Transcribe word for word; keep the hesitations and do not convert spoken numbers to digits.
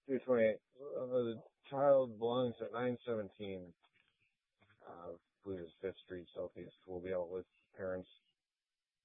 two twenty-eight. Uh, the child belongs at nine seventeen. Uh, I believe it's Fifth Street Southeast. We'll be out with parents